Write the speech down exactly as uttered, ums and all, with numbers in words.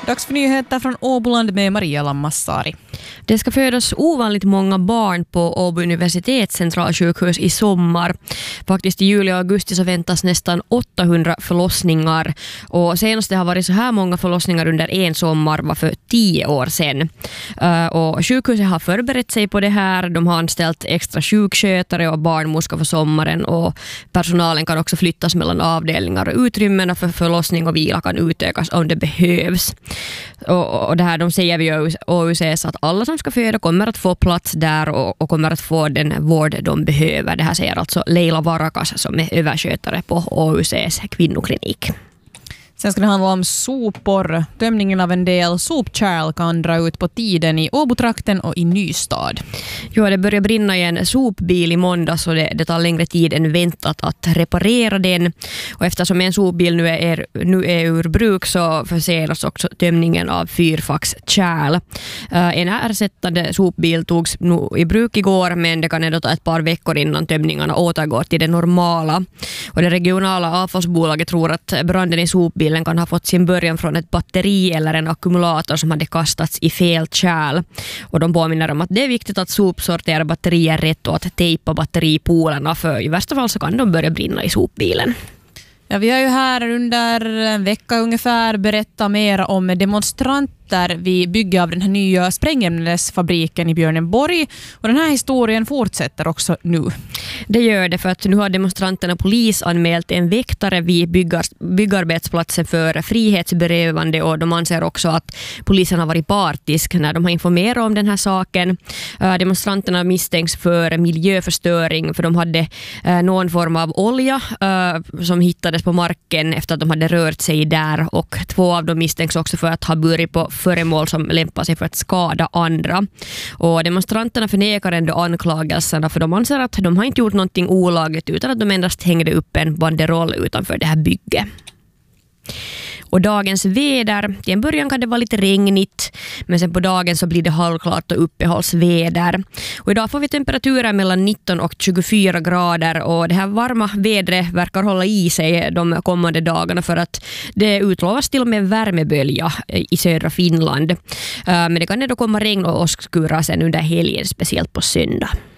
Dags för nyheter från Åboland med Maria Lammassari. Det ska födas ovanligt många barn på Åbo universitets centralsjukhus i sommar. Faktiskt i juli och augusti så väntas nästan åttahundra förlossningar. Och senast det har varit så här många förlossningar under en sommar var för tio år sedan. Uh, och sjukhuset har förberett sig på det här. De har anställt extra sjukskötare och barnmorskor för sommaren. Och personalen kan också flyttas mellan avdelningar och utrymmena för förlossning och vila kan utökas om det behövs. Och, och det här de säger vi O U C att alla som ska föda kommer att få plats där och, och kommer att få den vård de behöver. Det här säger alltså Leila Varakas som är överskötare på O U C:s kvinnoklinik. Sen ska det handla om sopor. Tömningen av en del sopkärl kan dra ut på tiden i Åbotrakten och i Nystad. Ja, det börjar brinna i en sopbil i måndags och det, det tar längre tid än väntat att reparera den. Och eftersom en sopbil nu är, nu är ur bruk så försenas också tömningen av fyrfackskärl. Uh, en ersättande sopbil togs nu i bruk igår, men det kan ändå ta ett par veckor innan tömningarna återgår till det normala. Och det regionala avfallsbolaget tror att branden i sopbil Den kan ha fått sin början från ett batteri eller en ackumulator som hade kastats i fel kärl. Och de påminner om att det är viktigt att sopsortera batterier rätt och att tejpa batteripolerna, för i värsta fall så kan de börja brinna i sopbilen. Ja, vi har ju här under en vecka ungefär berättat mer om demonstranter vid bygget av den här nya sprängämnesfabriken i Björneborg. Och den här historien fortsätter också nu. Det gör det, för att nu har demonstranterna polisanmält en väktare vid byggar, byggarbetsplatsen för frihetsberövande, och de anser också att polisen har varit partisk när de har informerat om den här saken. Demonstranterna misstänks för miljöförstöring, för de hade någon form av olja som hittades på marken efter att de hade rört sig där, och två av dem misstänks också för att ha burit på föremål som lämpar sig för att skada andra. Och demonstranterna förnekar ändå anklagelserna, för de anser att de har inte gjort någonting olagligt utan att de endast hängde upp en banderoll utanför det här bygget. Och dagens väder, till en början kan det vara lite regnigt, men sen på dagen så blir det halvklart och uppehållsväder. Och idag får vi temperaturer mellan nitton och tjugofyra grader, och det här varma vädret verkar hålla i sig de kommande dagarna, för att det utlovas till och med värmebölja i södra Finland. Men det kan ändå komma regn och åskskurar sen under helgen, speciellt på söndag.